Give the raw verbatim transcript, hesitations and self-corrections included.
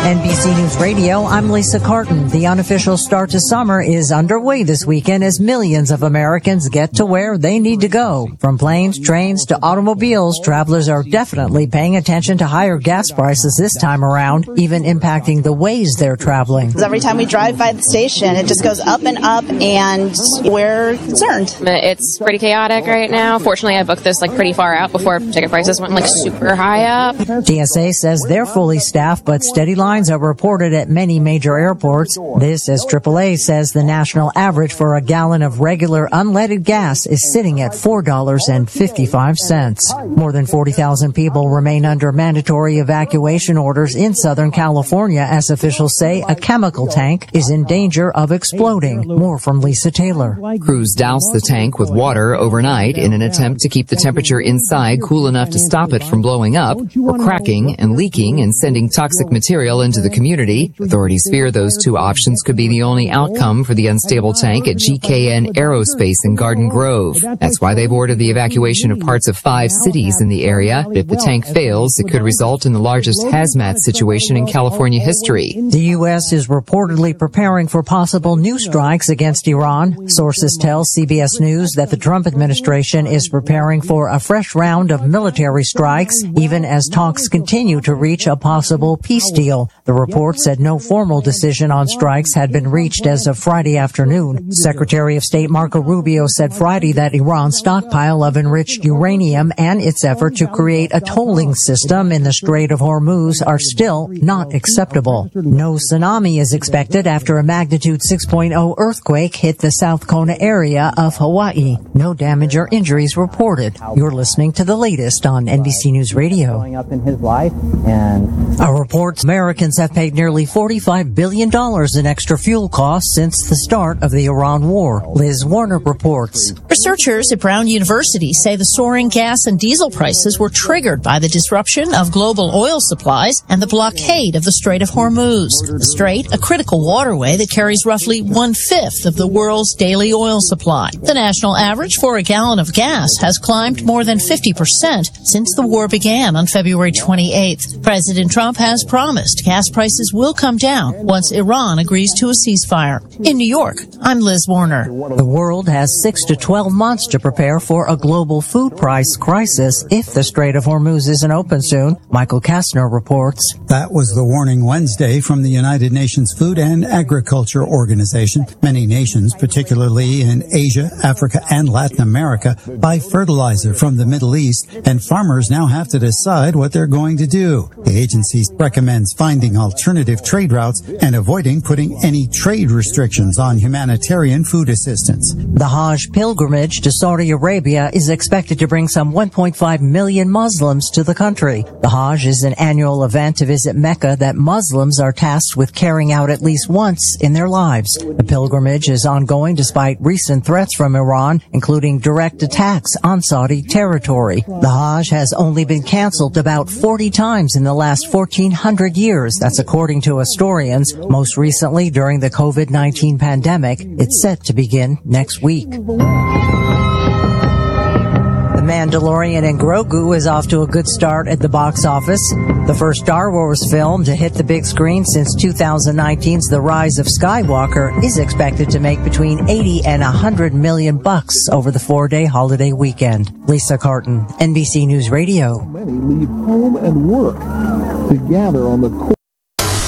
N B C News Radio, I'm Lisa Carton. The unofficial start to summer is underway this weekend as millions of Americans get to where they need to go. From planes, trains, to automobiles, travelers are definitely paying attention to higher gas prices this time around, even impacting the ways they're traveling. Every time we drive by the station, it just goes up and up, and we're concerned. It's pretty chaotic right now. Fortunately, I booked this like pretty far out before ticket prices went like super high up. T S A says they're fully staffed, but steady lines are reported at many major airports. This as triple A says the national average for a gallon of regular unleaded gas is sitting at four dollars and fifty-five cents. More than forty thousand people remain under mandatory evacuation orders in Southern California as officials say a chemical tank is in danger of exploding. More from Lisa Taylor. Crews douse the tank with water overnight in an attempt to keep the temperature inside cool enough to stop it from blowing up or cracking and leaking and sending toxic material into the community. Authorities fear those two options could be the only outcome for the unstable tank at G K N Aerospace in Garden Grove. That's why they've ordered the evacuation of parts of five cities in the area. But if the tank fails, it could result in the largest hazmat situation in California history. The U S is reportedly preparing for possible new strikes against Iran. Sources tell C B S News that the Trump administration is preparing for a fresh round of military strikes, even as talks continue to reach a possible peace deal. The report said no formal decision on strikes had been reached as of Friday afternoon. Secretary of State Marco Rubio said Friday that Iran's stockpile of enriched uranium and its effort to create a tolling system in the Strait of Hormuz are still not acceptable. No tsunami is expected after a magnitude six point oh earthquake hit the South Kona area of Hawaii. No damage or injuries reported. You're listening to the latest on N B C News Radio. A report Americans have paid nearly forty-five billion dollars in extra fuel costs since the start of the Iran war. Liz Warner reports. Researchers at Brown University say the soaring gas and diesel prices were triggered by the disruption of global oil supplies and the blockade of the Strait of Hormuz. The strait, a critical waterway that carries roughly one-fifth of the world's daily oil supply. The national average for a gallon of gas has climbed more than fifty percent since the war began on February twenty-eighth. President Trump has promised gas prices will come down once Iran agrees to a ceasefire. In New York, I'm Liz Warner. The world has six to twelve months to prepare for a global food price crisis if the Strait of Hormuz isn't open soon. Michael Kastner reports. That was the warning Wednesday from the United Nations Food and Agriculture Organization. Many nations, particularly in Asia, Africa, and Latin America, buy fertilizer from the Middle East, and farmers now have to decide what they're going to do. The agency recommends finding alternative trade routes and avoiding putting any trade restrictions on humanitarian food assistance. The Hajj pilgrimage to Saudi Arabia is expected to bring some one point five million Muslims to the country. The Hajj is an annual event to visit Mecca that Muslims are tasked with carrying out at least once in their lives. The pilgrimage is ongoing despite recent threats from Iran, including direct attacks on Saudi territory. The Hajj has only been canceled about forty times in the last fourteen hundred years. That's according to historians. Most recently during the COVID nineteen pandemic. It's set to begin next week. The Mandalorian and Grogu is off to a good start at the box office. The first Star Wars film to hit the big screen since two thousand nineteen's The Rise of Skywalker is expected to make between eighty and one hundred million bucks over the four-day holiday weekend. Lisa Carton, N B C News Radio. Many leave home and work to gather on the court.